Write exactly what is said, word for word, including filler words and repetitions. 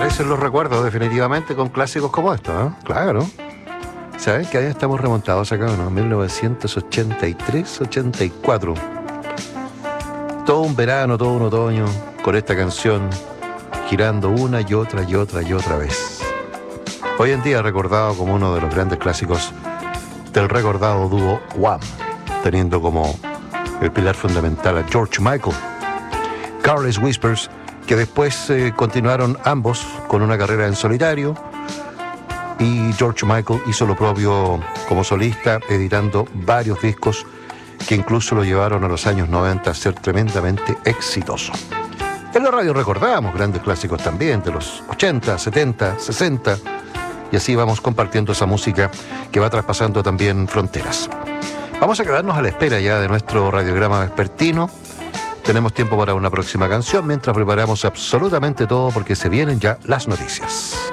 Aparecen los recuerdos definitivamente con clásicos como estos, ¿eh? Claro. ¿Sabes que ahí estamos remontados acá, no? mil novecientos ochenta y tres, ochenta y cuatro. Todo un verano, todo un otoño, con esta canción girando una y otra y otra y otra vez. Hoy en día recordado como uno de los grandes clásicos del recordado dúo Wham, teniendo como el pilar fundamental a George Michael. Careless Whispers, que después eh, continuaron ambos con una carrera en solitario, y George Michael hizo lo propio como solista, editando varios discos que incluso lo llevaron a los años noventa a ser tremendamente exitoso. En la radio recordamos grandes clásicos también de los ochenta, setenta, sesenta, y así vamos compartiendo esa música que va traspasando también fronteras. Vamos a quedarnos a la espera ya de nuestro radiograma vespertino. Tenemos tiempo para una próxima canción mientras preparamos absolutamente todo porque se vienen ya las noticias.